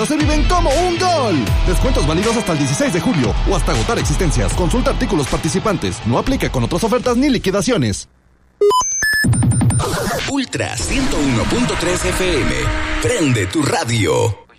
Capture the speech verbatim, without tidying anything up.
se viven como un gol. Descuentos válidos hasta el dieciséis de julio o hasta agotar existencias. Consulta artículos participantes. No aplica con otras ofertas ni liquidaciones. Ultra ciento uno punto tres F M. Prende tu radio.